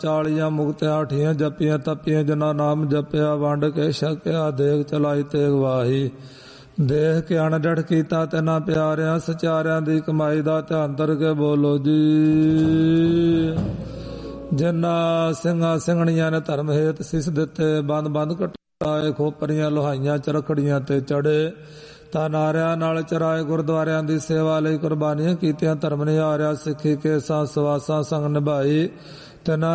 40 ਮੁਕਤਿਆਂ 8 ਜਪੀਆਂ ਤਪੀਆਂ ਜਿਨ੍ਹਾਂ ਨਾਮ ਜਪਿਆ ਵੰਡ ਕੇ ਛਕਿਆ ਦੇਖ ਚਲਾਈ ਤੇਗ ਵਾਹੀ ਦੇਖ ਕੇ ਅਣਡਟ ਕੀਤਾ ਤੈਨਾਂ ਪਿਆਰਿਆਂ ਸਚਾਰਿਆਂ ਦੀ ਕਮਾਈ ਦਾ ਧਿਆਨ ਧਰ ਕੇ ਬੋਲੋ ਜੀ। ਜਿਨ੍ਹਾਂ ਸਿੰਘਾਂ ਸਿੰਘਣੀਆਂ ਨੇ ਧਰਮ ਹੇਤ ਸਿਸ ਦਿੱਤੇ ਬੰਦ ਬੰਦ ਕਟਾਏ ਖੋਪਰੀਆਂ ਲੋਹਾਈਆਂ ਚਰਖੜੀਆਂ ਤੇ ਚੜੇ ਤਾਂ ਨਾਰਿਆਂ ਨਾਲ ਚਰਾਏ ਗੁਰਦੁਆਰਿਆਂ ਦੀ ਸੇਵਾ ਲਈ ਕੁਰਬਾਨੀਆਂ ਕੀਤੀਆਂ ਧਰਮ ਨਿਹਾਰਿਆ ਸਿੱਖੀ ਕੇਸਾਂ ਸਵਾਸਾਂ ਸੰਗ ਨਿਭਾਈ ਤੈਨਾਂ